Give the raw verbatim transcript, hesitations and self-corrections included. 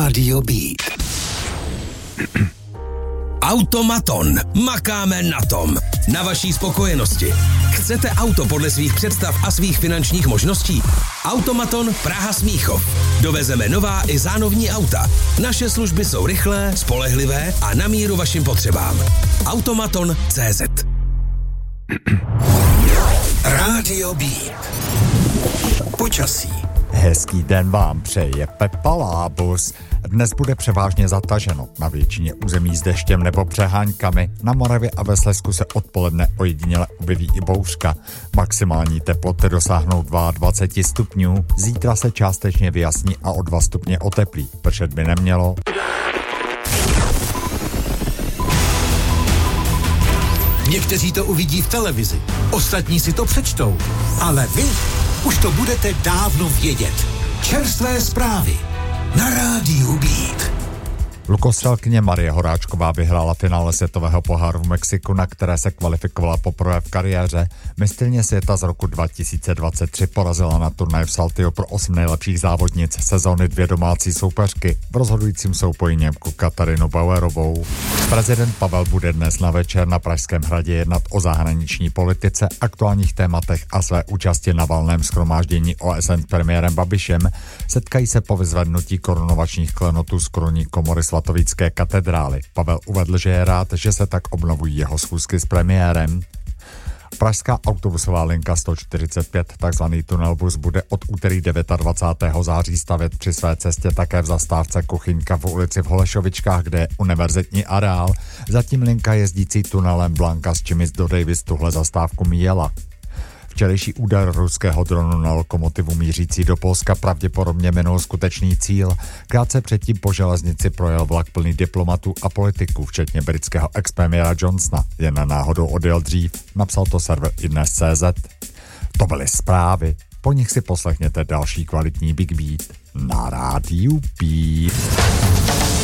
Rádio Beat. Automaton. Makáme na tom. Na vaší spokojenosti. Chcete auto podle svých představ a svých finančních možností? Automaton Praha Smíchov. Dovezeme nová i zánovní auta. Naše služby jsou rychlé, spolehlivé a na míru vašim potřebám. Automaton tečka cé zet. Rádio Beat. Počasí. Hezký den vám přeje Pepa Lábus. Dnes bude převážně zataženo, na většině území s deštěm nebo přeháňkami. Na Moravě a ve Slezsku se odpoledne ojediněle objeví i bouřka. Maximální teploty dosáhnou dvacet dva stupňů, zítra se částečně vyjasní a o dva stupně oteplí. Pršet by nemělo. Někteří to uvidí v televizi, ostatní si to přečtou, ale vy už to budete dávno vědět. Čerstvé zprávy na Rádiu Beat. Lukostřelkyně Marie Horáčková vyhrála finále světového poháru v Mexiku, na které se kvalifikovala poprvé v kariéře. Mistryně světa z roku dva tisíce dvacet tři porazila na turnaji v Saltillu pro osm nejlepších závodnic sezóny dvě domácí soupeřky. V rozhodujícím souboji Němku Katarinu Bauerovou. Prezident Pavel bude dnes na večer na Pražském hradě jednat o zahraniční politice, aktuálních tématech a své účasti na valném shromáždění O S N s premiérem Babišem. Setkají se po vyzvednutí korunovačních klenotů z korunní komory Svatovícké katedrály. Pavel uvedl, že je rád, že se tak obnovují jeho schůzky s premiérem. Pražská autobusová linka sto čtyřicet pět, takzvaný tunelbus, bude od úterý dvacátého devátého září stavět při své cestě také v zastávce Kuchyňka v ulici v Holešovičkách, kde je univerzitní areál. Zatím linka jezdící tunelem Blanka z Čimic do Davis tuhle zastávku míjela. Včerejší úder ruského dronu na lokomotivu mířící do Polska pravděpodobně minul skutečný cíl. Krátce předtím po železnici projel vlak plný diplomatů a politiků, včetně britského expremiéra Johnsona. Jen na náhodou odjel dřív, napsal to server iDnes tečka cé zet. To byly zprávy, po nich si poslechněte další kvalitní Big Beat na Rádiu Beat.